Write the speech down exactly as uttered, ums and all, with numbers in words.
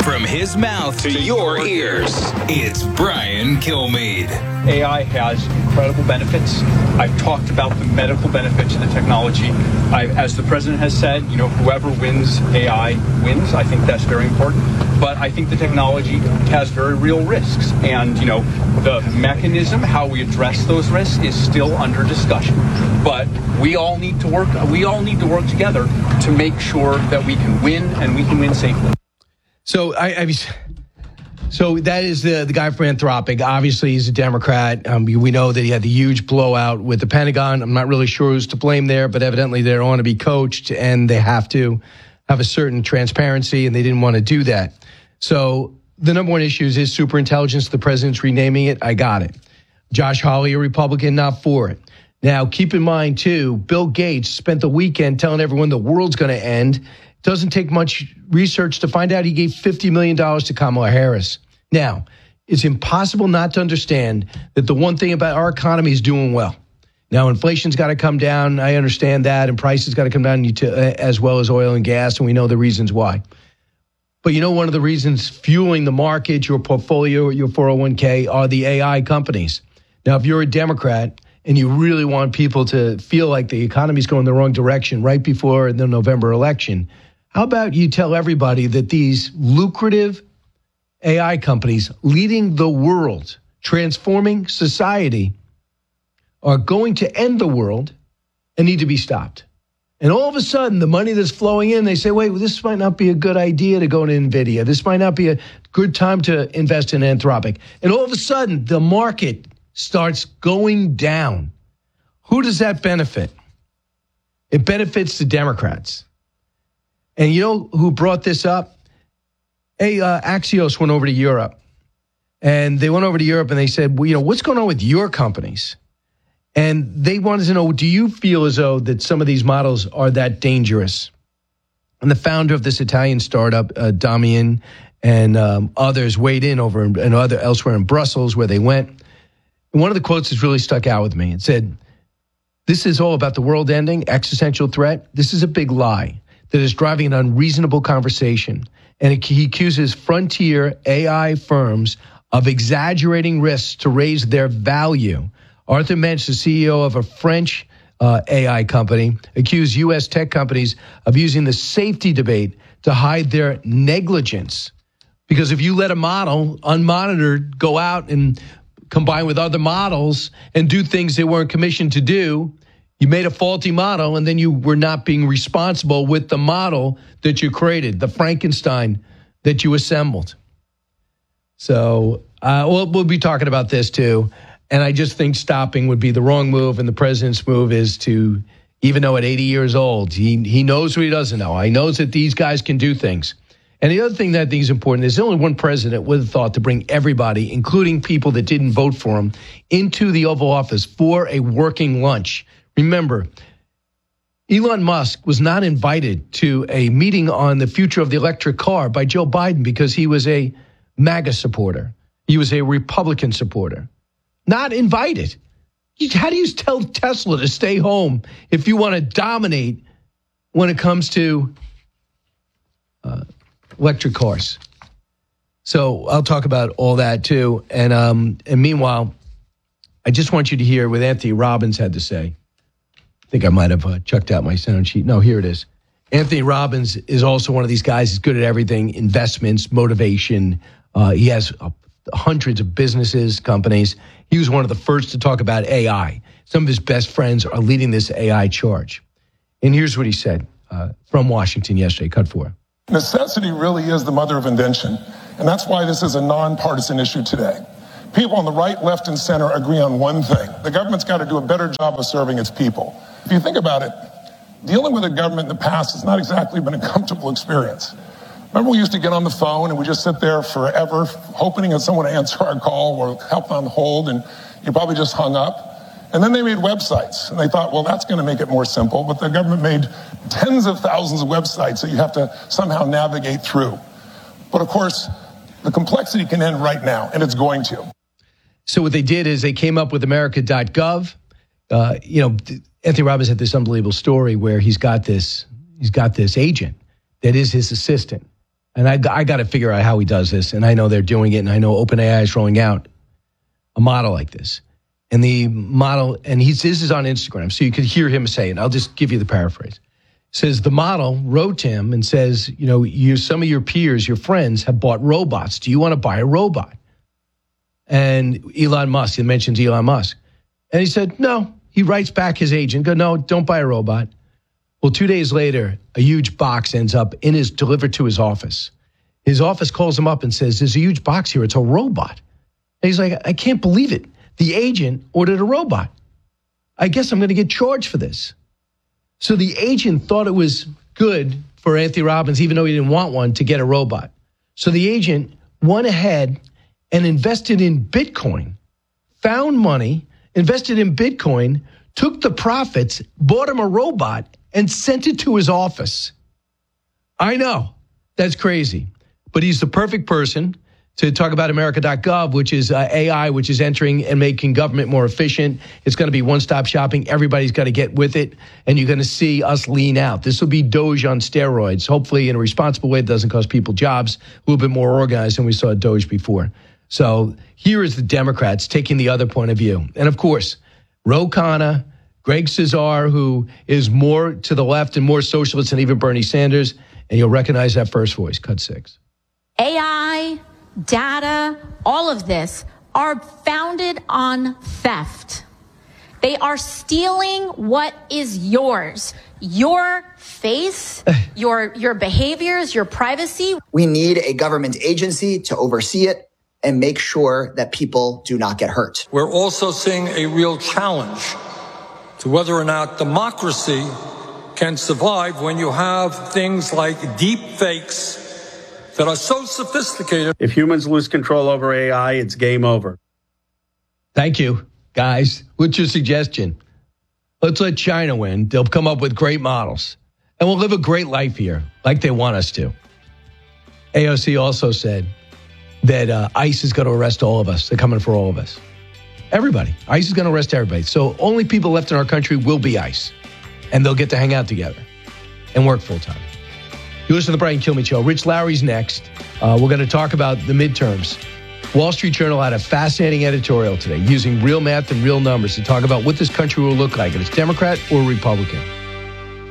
From his mouth to your ears, it's Brian Kilmeade. A I has incredible benefits. I've talked about the medical benefits of the technology. I, as the president has said, you know, whoever wins A I wins. I think that's very important. But I think the technology has very real risks. And, you know, the mechanism, how we address those risks is still under discussion. But we all need to work, we all need to work together to make sure that we can win and we can win safely. So I, I so that is the the guy from Anthropic. Obviously, he's a Democrat. Um, we know that he had the huge blowout with the Pentagon. I'm not really sure who's to blame there, but evidently they don't want to be coached, and they have to have a certain transparency, and they didn't want to do that. So the number one issue is his superintelligence. The president's renaming it. I got it. Josh Hawley, a Republican, not for it. Now, keep in mind, too, Bill Gates spent the weekend telling everyone the world's going to end. Doesn't take much research to find out he gave fifty million dollars to Kamala Harris. Now, it's impossible not to understand that the one thing about our economy is doing well. Now, inflation's got to come down. I understand that. And prices got to come down as well as oil and gas. And we know the reasons why. But you know, one of the reasons fueling the market, your portfolio, your four oh one k are the A I companies. Now, if you're a Democrat and you really want people to feel like the economy's going the wrong direction right before the November election, how about you tell everybody that these lucrative A I companies leading the world, transforming society, are going to end the world and need to be stopped. And all of a sudden, the money that's flowing in, they say, wait, well, this might not be a good idea to go into NVIDIA. This might not be a good time to invest in Anthropic. And all of a sudden, the market starts going down. Who does that benefit? It benefits the Democrats. And you know who brought this up? Hey, uh, Axios went over to Europe. And they went over to Europe and they said, well, you know, what's going on with your companies? And they wanted to know, do you feel as though that some of these models are that dangerous? And the founder of this Italian startup, uh, Damian, and um, others weighed in over in, and other elsewhere in Brussels where they went. And one of the quotes has really stuck out with me. It said, this is all about the world ending, existential threat. This is a big lie that is driving an unreasonable conversation. And it, he accuses frontier A I firms of exaggerating risks to raise their value. Arthur Mensch, the C E O of a French uh, A I company, accused U S tech companies of using the safety debate to hide their negligence. Because if you let a model, unmonitored, go out and combine with other models and do things they weren't commissioned to do, you made a faulty model, and then you were not being responsible with the model that you created, the Frankenstein that you assembled. So uh, we'll, we'll be talking about this, too. And I just think stopping would be the wrong move, and the president's move is to, even though at eighty years old, he, he knows what he doesn't know. He knows that these guys can do things. And the other thing that I think is important, there's only one president would have thought to bring everybody, including people that didn't vote for him, into the Oval Office for a working lunch. Remember, Elon Musk was not invited to a meeting on the future of the electric car by Joe Biden because he was a MAGA supporter. He was a Republican supporter. Not invited. How do you tell Tesla to stay home if you want to dominate when it comes to uh, electric cars? So I'll talk about all that, too. And, um, and meanwhile, I just want you to hear what Anthony Robbins had to say. I think I might have uh, chucked out my sound sheet. No, here it is. Anthony Robbins is also one of these guys. He's good at everything, investments, motivation. Uh, he has uh, hundreds of businesses, companies. He was one of the first to talk about A I. Some of his best friends are leading this A I charge. And here's what he said uh, from Washington yesterday. Cut four. Necessity really is the mother of invention. And that's why this is a nonpartisan issue today. People on the right, left, and center agree on one thing. The government's got to do a better job of serving its people. If you think about it, dealing with a government in the past has not exactly been a comfortable experience. Remember, we used to get on the phone and we just sit there forever hoping that someone would answer our call or help on hold, and you probably just hung up. And then they made websites, and they thought, well, that's going to make it more simple. But the government made tens of thousands of websites that you have to somehow navigate through. But of course, the complexity can end right now, and it's going to. So what they did is they came up with America dot gov. Uh, you know, Anthony Robbins had this unbelievable story where he's got this, he's got this agent that is his assistant. and I, I got to figure out how he does this, and I know they're doing it, and I know OpenAI is rolling out a model like this. And the model, and he's, this is on Instagram, so you could hear him say it. I'll just give you the paraphrase. It says the model wrote to him and says, you know, you, some of your peers, your friends have bought robots. Do you want to buy a robot? And Elon Musk, he mentions Elon Musk. And he said, no. He writes back his agent, go, no, don't buy a robot. Well, two days later, a huge box ends up in his, delivered to his office. His office calls him up and says, there's a huge box here. It's a robot. And he's like, I can't believe it. The agent ordered a robot. I guess I'm going to get charged for this. So the agent thought it was good for Anthony Robbins, even though he didn't want one, to get a robot. So the agent went ahead and invested in Bitcoin, found money, invested in Bitcoin, took the profits, bought him a robot, and sent it to his office. I know, that's crazy. But he's the perfect person to talk about America dot gov, which is uh, A I, which is entering and making government more efficient. It's going to be one-stop shopping. Everybody's got to get with it, and you're going to see us lean out. This will be Doge on steroids, hopefully in a responsible way that doesn't cost people jobs, a little bit more organized than we saw Doge before. So here is the Democrats taking the other point of view. And, of course, Ro Khanna, Greg Cesar, who is more to the left and more socialist than even Bernie Sanders, and you'll recognize that first voice. Cut six. A I, data, all of this are founded on theft. They are stealing what is yours. Your face, your, your behaviors, your privacy. We need a government agency to oversee it and make sure that people do not get hurt. We're also seeing a real challenge to whether or not democracy can survive when you have things like deep fakes that are so sophisticated. If humans lose control over A I, it's game over. Thank you, guys. What's your suggestion? Let's let China win. They'll come up with great models. And we'll live a great life here, like they want us to. A O C also said that uh, ICE is going to arrest all of us. They're coming for all of us. Everybody. ICE is going to arrest everybody. So only people left in our country will be ICE. And they'll get to hang out together and work full time. You listen to the Brian Kilmeade Show. Rich Lowry's next. Uh, we're going to talk about the midterms. Wall Street Journal had a fascinating editorial today using real math and real numbers to talk about what this country will look like if it's Democrat or Republican.